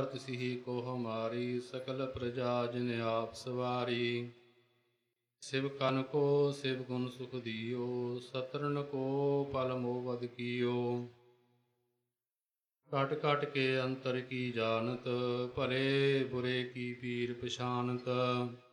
तिसि को हमारी सकल प्रजा जिन आप सवारी। शिव कन को शिव गुण सुख दियो, सतरन को पल मोह बद कियो। कट कट के अंतर की जानत, भले बुरे की पीर पछानत।